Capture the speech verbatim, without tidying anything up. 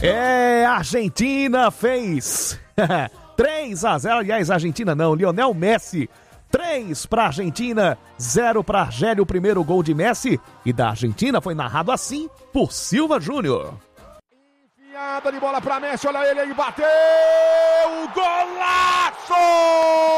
É, a Argentina fez três a zero, aliás, Argentina não, Lionel Messi, três para Argentina, zero para Argélia, o primeiro gol de Messi, e da Argentina foi narrado assim por Silva Júnior. Enfiada de bola para Messi, olha ele, ele bateu, golaço!